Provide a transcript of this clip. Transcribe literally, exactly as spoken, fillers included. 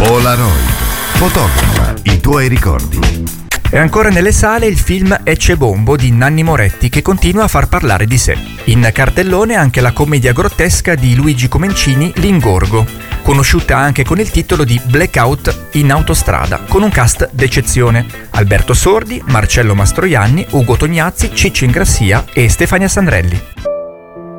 Polaroid. Fotografa i tuoi ricordi. È ancora nelle sale il film Ecce Bombo di Nanni Moretti, che continua a far parlare di sé. In cartellone anche la commedia grottesca di Luigi Comencini, L'Ingorgo, conosciuta anche con il titolo di Blackout in autostrada, con un cast d'eccezione: Alberto Sordi, Marcello Mastroianni, Ugo Tognazzi, Ciccio Ingrassia e Stefania Sandrelli.